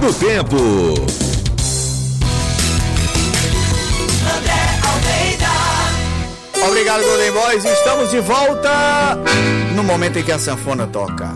Segundo tempo. Obrigado, Golden Boys. Estamos de volta no momento em que a sanfona toca.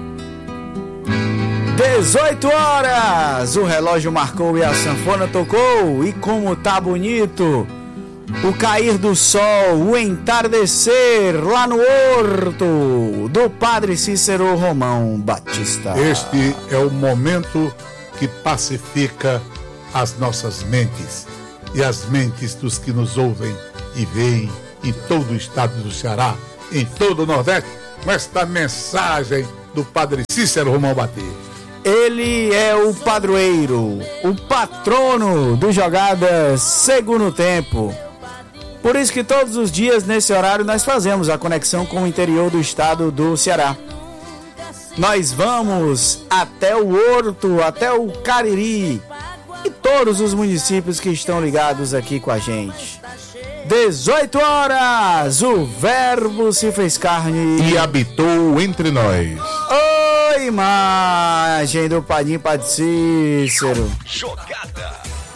18 horas. O relógio marcou e a sanfona tocou. E como tá bonito o cair do sol, o entardecer lá no horto do Padre Cícero Romão Batista. Este é o momento que pacifica as nossas mentes e as mentes dos que nos ouvem e veem em todo o estado do Ceará, em todo o Nordeste, com esta mensagem do Padre Cícero Romão Batista. Ele é o padroeiro, o patrono do Jogadas Segundo Tempo. Por isso que todos os dias, nesse horário, nós fazemos a conexão com o interior do estado do Ceará. Nós vamos até o Horto, até o Cariri e todos os municípios que estão ligados aqui com a gente. 18 horas, o Verbo se fez carne e habitou entre nós. Oi, imagem do Padinho Padre Cícero. Jogada.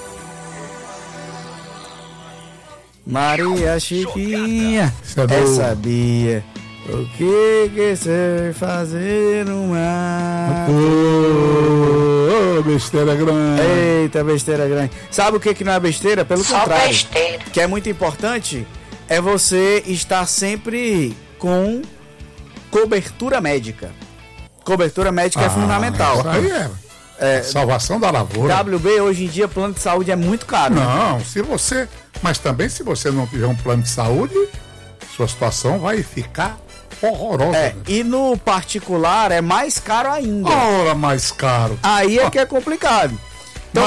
Maria Chiquinha, sabia o que você fazer no mar. Besteira grande. Eita, besteira grande. Sabe o que não é besteira? Pelo contrário. Besteira. Que é muito importante é você estar sempre com cobertura médica. Cobertura médica é fundamental. Isso aí é salvação da lavoura. WB, hoje em dia, plano de saúde é muito caro. Não, mas também se você não tiver um plano de saúde, sua situação vai ficar horrorosa. Né? E no particular é mais caro ainda. Ora, mais caro. Aí é que é complicado. Então,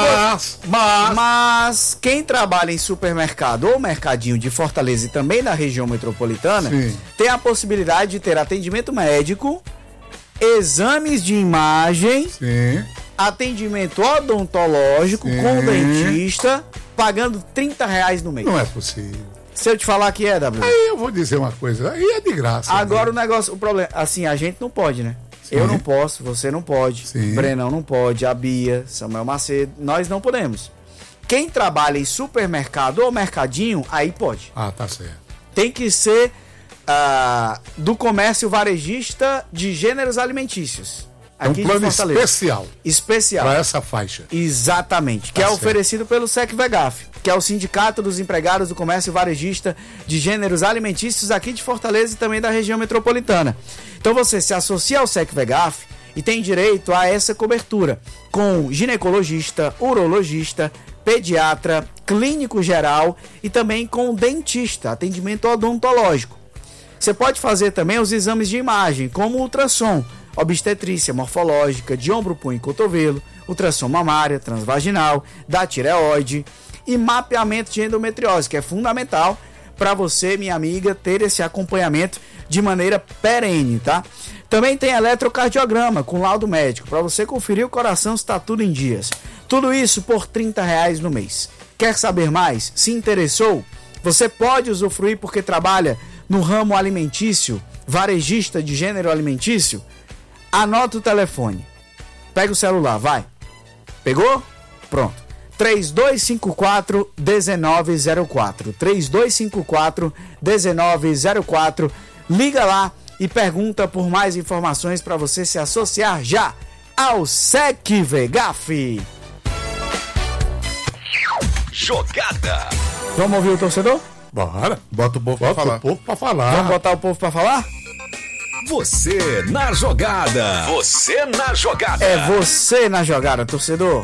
mas quem trabalha em supermercado ou mercadinho de Fortaleza e também da região metropolitana, tem a possibilidade de ter atendimento médico, exames de imagem, atendimento odontológico com dentista, pagando R$30 no mês. Não é possível. Se eu te falar que é, W. Aí eu vou dizer uma coisa, aí é de graça. Agora o problema, assim, a gente não pode, né? Eu não posso, você não pode, Brenão não pode, a Bia, Samuel Macedo, nós não podemos. Quem trabalha em supermercado ou mercadinho, aí pode. Ah, tá certo. Tem que ser do comércio varejista de gêneros alimentícios. Aqui um plano especial para essa faixa. Exatamente, que é oferecido pelo SECVEGAF, que é o Sindicato dos Empregados do Comércio Varejista de Gêneros Alimentícios aqui de Fortaleza e também da região metropolitana. Então você se associa ao SECVEGAF e tem direito a essa cobertura com ginecologista, urologista, pediatra, clínico geral e também com dentista, atendimento odontológico. Você pode fazer também os exames de imagem, como ultrassom, obstetrícia morfológica, de ombro, punho e cotovelo, ultrassom mamária, transvaginal, da tireoide e mapeamento de endometriose, que é fundamental para você, minha amiga, ter esse acompanhamento de maneira perene, tá? Também tem eletrocardiograma com laudo médico, para você conferir o coração se está tudo em dias. Tudo isso por R$30 no mês. Quer saber mais? Se interessou? Você pode usufruir porque trabalha no ramo alimentício, varejista de gênero alimentício? Anota o telefone. Pega o celular, vai. Pegou? Pronto. 3254-1904. 3254-1904. Liga lá e pergunta por mais informações para você se associar já ao SECVEGAF. Jogada. Vamos ouvir o torcedor? Bora. Bota o povo pra falar. Vamos botar o povo pra falar? Você na jogada. Você na jogada. É você na jogada, torcedor.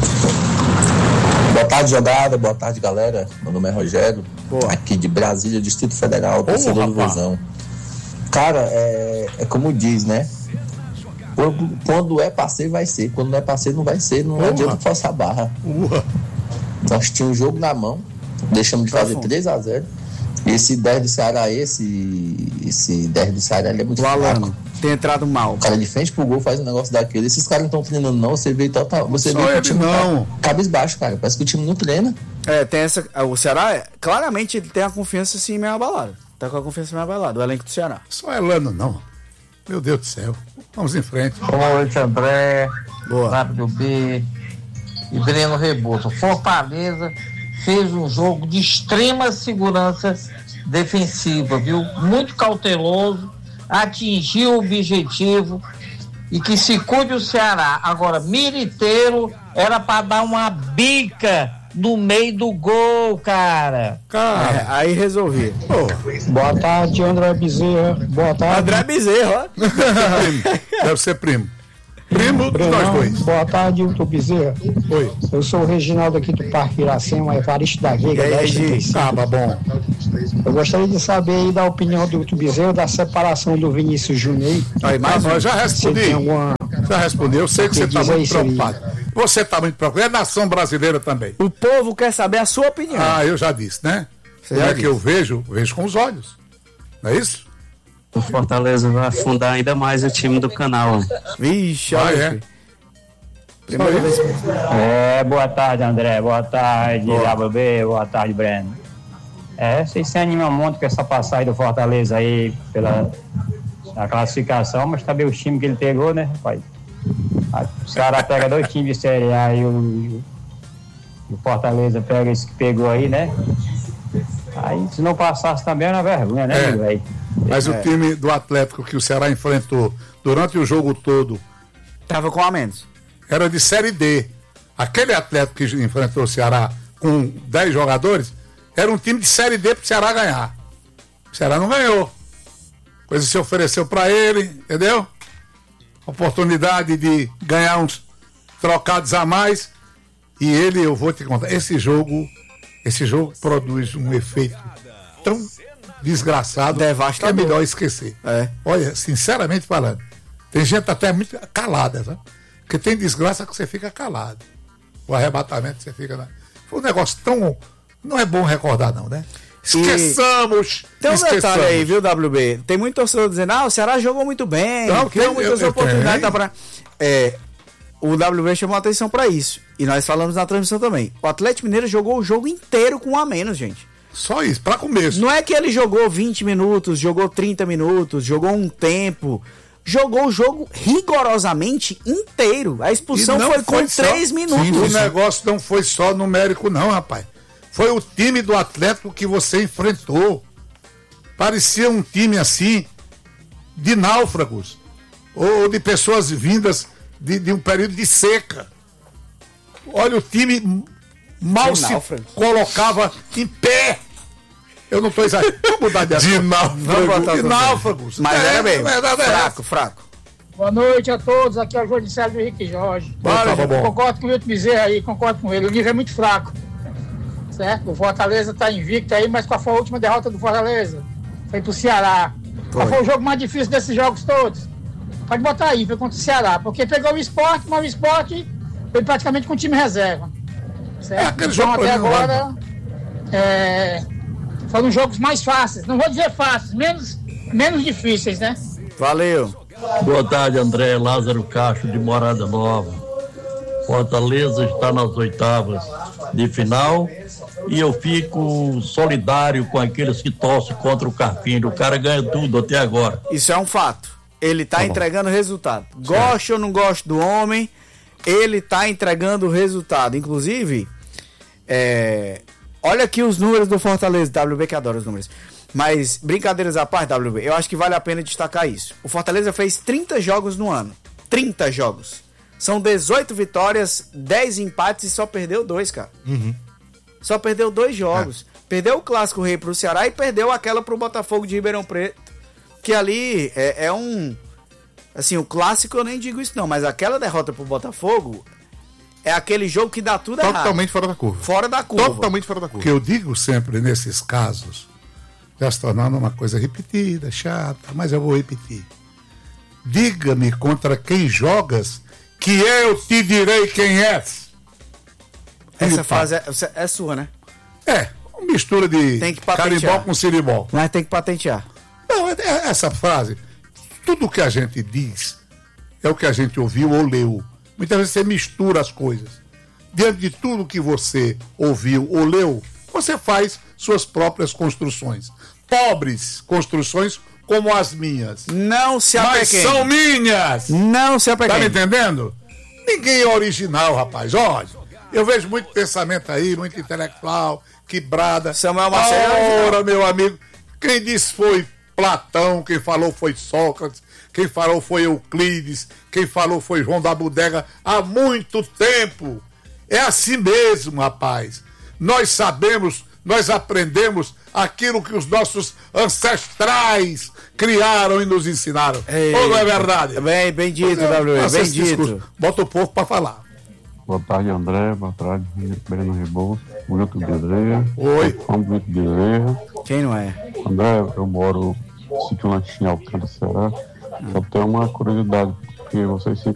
Boa tarde, jogada. Boa tarde, galera. Meu nome é Rogério. Aqui de Brasília, Distrito Federal, torcedor do Vozão. Cara, é como diz, né? Quando é passeio, vai ser. Quando não é passeio, não vai ser. Não adianta forçar a barra. Nós tínhamos um jogo na mão. Deixamos de fazer 3-0. Esse 10 do Ceará, esse 10 do Ceará, ele é muito fraco. Tem entrado mal. O cara de frente pro gol faz um negócio daquele. Esses caras não estão treinando, não. Você vê total. Você vê que o time tá cabisbaixo, cara. Parece que o time não treina. Tem essa. O Ceará, claramente, ele tem a confiança assim meio abalada. Tá com a confiança meio abalada, o elenco do Ceará. Só Elano, não. Meu Deus do céu. Vamos em frente. Boa noite, André. Boa. Rápido B. e Breno Rebouça. Fortaleza fez um jogo de extrema segurança defensiva, viu? Muito cauteloso, atingiu o objetivo e que se cuide o Ceará. Agora, Militeiro era para dar uma bica no meio do gol, cara. Aí resolvi. Boa tarde, André Bezerra. Boa tarde. André Bezerra, ó. Deve ser primo. Primo de nós dois. Boa tarde, Hilton Bezerra. Oi. Eu sou o Reginaldo aqui do Parque Iracema, Evaristo da Veiga. Bom. Eu gostaria de saber aí da opinião do Hilton Bezerra da separação do Vinícius Júnior aí. Mas eu já respondi. Já respondi. Eu sei que você está muito preocupado. Você está muito preocupado. É a nação brasileira também. O povo quer saber a sua opinião. Eu já disse, né? Como é que eu vejo? Vejo com os olhos. Não é isso? O Fortaleza vai afundar ainda mais o time do canal. Vixe, olha. Primeira vez. Boa tarde, André. Boa tarde, ABB. Boa tarde, Breno. Vocês se animam muito com essa passagem do Fortaleza aí pela classificação, mas também o time que ele pegou, né, rapaz? O Ceará pega 2 times de Série A e o Fortaleza pega esse que pegou aí, né? Aí se não passasse também era vergonha, né, velho? Mas o time do Atlético que o Ceará enfrentou durante o jogo todo tava com a menos. Era de Série D. Aquele Atlético que enfrentou o Ceará com 10 jogadores era um time de Série D pro Ceará ganhar. O Ceará não ganhou. Coisa se ofereceu para ele, entendeu? Oportunidade de ganhar uns trocados a mais. E ele, eu vou te contar, esse jogo produz um efeito tão desgraçado que é melhor esquecer. Olha, sinceramente falando, tem gente até muito calada, sabe? Porque tem desgraça que você fica calado. O arrebatamento você fica... Foi um negócio tão... Não é bom recordar não, né? Esqueçamos! Tem um detalhe aí, viu, WB? Tem muito torcedor dizendo, o Ceará jogou muito bem, criou muitas oportunidades. O WB chamou a atenção pra isso. E nós falamos na transmissão também. O Atlético Mineiro jogou o jogo inteiro com um a menos, gente. Só isso, pra começo. Não é que ele jogou 20 minutos, jogou 30 minutos, jogou um tempo. Jogou o jogo rigorosamente inteiro. A expulsão foi com 3 minutos. Sim, o negócio não foi só numérico não, rapaz. Foi o time do Atlético que você enfrentou. Parecia um time assim, de náufragos. Ou de pessoas vindas de um período de seca. Olha, o time mal se colocava em pé. Eu não estou exagerando. Vamos mudar de assunto. De náufragos. Mas era bem. Fraco. Boa noite a todos. Aqui é o João de Célio do Henrique Jorge. Concordo com o Hilton Bezerra aí, concordo com ele. O nível é muito fraco. Certo? O Fortaleza está invicto aí, mas qual foi a última derrota do Fortaleza? Foi pro Ceará. Qual foi o jogo mais difícil desses jogos todos? Pode botar aí, foi contra o Ceará. Porque pegou o Sport, mas o Sport foi praticamente com o time reserva. Certo? Então até agora foram jogos mais fáceis. Não vou dizer fáceis, menos difíceis, né? Valeu. Boa tarde, André. Lázaro Castro, de Morada Nova. Fortaleza está nas oitavas de final e eu fico solidário com aqueles que torcem contra o Carpinho. O cara ganha tudo até agora. Isso é um fato. Ele tá entregando resultado. Gosto ou não gosto do homem, ele tá entregando resultado. Inclusive, olha aqui os números do Fortaleza. WB que adora os números. Mas, brincadeiras à parte, WB, eu acho que vale a pena destacar isso. O Fortaleza fez 30 jogos no ano. 30 jogos. São 18 vitórias, 10 empates e só perdeu 2, cara. Só perdeu 2 jogos. Perdeu o Clássico Rei pro Ceará e perdeu aquela pro Botafogo de Ribeirão Preto. Que ali é um... Assim, o Clássico eu nem digo isso não, mas aquela derrota pro Botafogo é aquele jogo que dá tudo errado. Totalmente fora da curva. Fora da curva. Totalmente fora da curva. O que eu digo sempre nesses casos, já se tornando uma coisa repetida, chata, mas eu vou repetir. Diga-me contra quem jogas, que eu te direi quem és. Essa frase é sua, né? Uma mistura de carimbó com siribó. Mas tem que patentear. Não, essa frase, tudo que a gente diz é o que a gente ouviu ou leu. Muitas vezes você mistura as coisas. Diante de tudo que você ouviu ou leu, você faz suas próprias construções. Pobres construções como as minhas. Não se apequene. Mas são minhas. Não se apequene. Tá me entendendo? Ninguém é original, rapaz. Olha, Eu vejo muito pensamento aí, muito intelectual, que brada. Samuel Marcelo. Ora, meu amigo, quem disse foi Platão, quem falou foi Sócrates, quem falou foi Euclides, quem falou foi João da Bodega, há muito tempo. É assim mesmo, rapaz. Nós sabemos, nós aprendemos aquilo que os nossos ancestrais criaram e nos ensinaram. Ou não é verdade? Bem dito, W. Bem dito. Bota o povo para falar. Boa tarde, André. Boa tarde, Breno Rebouças. Wilton Bezerra. Oi. Wilton Bezerra. Quem não é? André, eu moro no sítio Lanchinho, Alcântara, Ceará. Só tenho uma curiosidade, porque vocês